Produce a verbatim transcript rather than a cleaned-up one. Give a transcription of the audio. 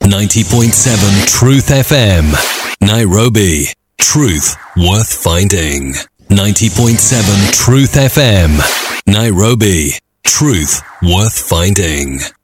ninety point seven Truth F M. Nairobi. Truth worth finding. ninety point seven Truth F M. Nairobi. Truth worth finding.